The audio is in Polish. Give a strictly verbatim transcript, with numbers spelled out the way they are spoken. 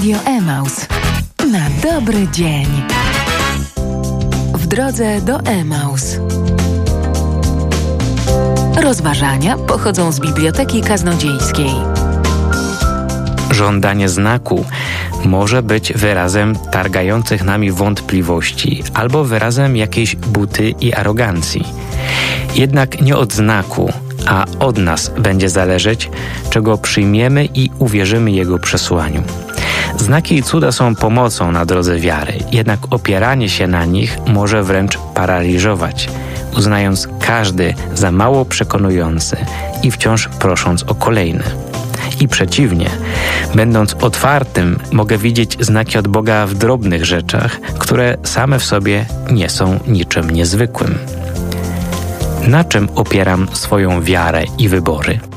Radio Emaus. Na dobry dzień. W drodze do Emaus. Rozważania pochodzą z Biblioteki Kaznodziejskiej. Żądanie znaku może być wyrazem targających nami wątpliwości albo wyrazem jakiejś buty i arogancji. Jednak nie od znaku, a od nas będzie zależeć, czego przyjmiemy i uwierzymy Jego przesłaniu. Znaki i cuda są pomocą na drodze wiary, jednak opieranie się na nich może wręcz paraliżować, uznając każdy za mało przekonujący i wciąż prosząc o kolejny. I przeciwnie, będąc otwartym, mogę widzieć znaki od Boga w drobnych rzeczach, które same w sobie nie są niczym niezwykłym. Na czym opieram swoją wiarę i wybory?